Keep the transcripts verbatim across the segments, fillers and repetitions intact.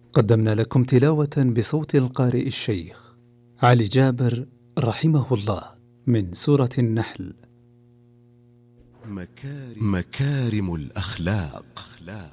قدمنا لكم تلاوة بصوت القارئ الشيخ علي جابر رحمه الله من سورة النحل. مكارم, مكارم الأخلاق.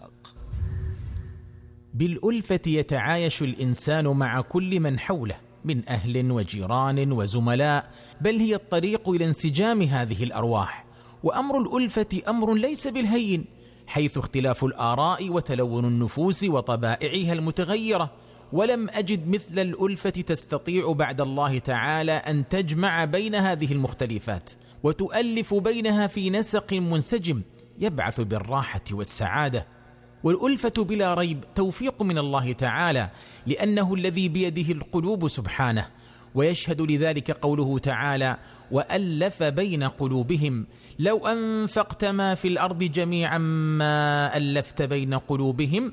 بالألفة يتعايش الإنسان مع كل من حوله من أهل وجيران وزملاء، بل هي الطريق إلى انسجام هذه الأرواح. وأمر الألفة أمر ليس بالهين، حيث اختلاف الآراء وتلون النفوس وطبائعها المتغيرة، ولم أجد مثل الألفة تستطيع بعد الله تعالى أن تجمع بين هذه المختلفات وتؤلف بينها في نسق منسجم يبعث بالراحة والسعادة. والألفة بلا ريب توفيق من الله تعالى، لأنه الذي بيده القلوب سبحانه، ويشهد لذلك قوله تعالى: وألف بين قلوبهم لو أنفقت ما في الأرض جميعا ما ألفت بين قلوبهم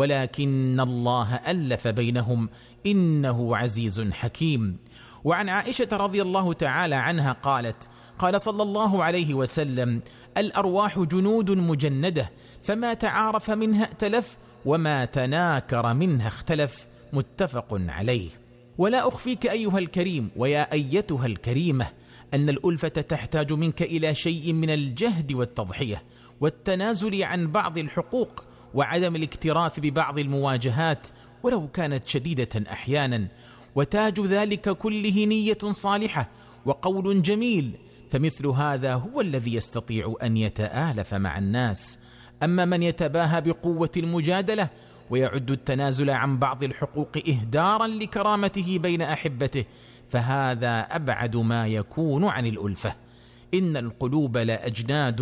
ولكن الله ألف بينهم إنه عزيز حكيم. وعن عائشة رضي الله تعالى عنها قالت: قال صلى الله عليه وسلم: الأرواح جنود مجندة، فما تعارف منها ائتلف وما تناكر منها اختلف. متفق عليه. ولا أخفيك أيها الكريم ويا أيتها الكريمة أن الألفة تحتاج منك إلى شيء من الجهد والتضحية والتنازل عن بعض الحقوق وعدم الاكتراث ببعض المواجهات ولو كانت شديدة أحيانا، وتاج ذلك كله نية صالحة وقول جميل، فمثل هذا هو الذي يستطيع أن يتآلف مع الناس. أما من يتباهى بقوة المجادلة ويعد التنازل عن بعض الحقوق إهدارا لكرامته بين أحبته، فهذا أبعد ما يكون عن الألفة. إن القلوب لأجناد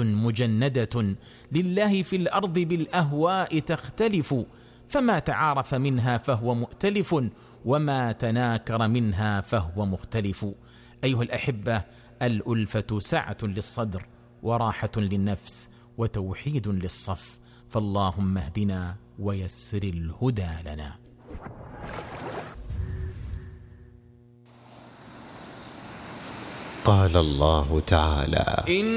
مجندة لله في الأرض بالأهواء تختلف، فما تعارف منها فهو مؤتلف وما تناكر منها فهو مختلف. أيها الأحبة، الألفة سعة للصدر وراحة للنفس وتوحيد للصف، فاللهم اهدنا ويسر الهدى لنا. قال الله تعالى: